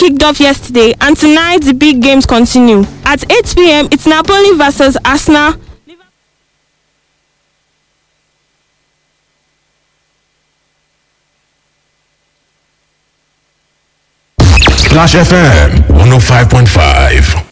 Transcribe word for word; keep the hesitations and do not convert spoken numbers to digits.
kicked off yesterday, and tonight the big games continue. At eight p.m., it's Napoli versus Arsenal. Splash F M one oh five point five.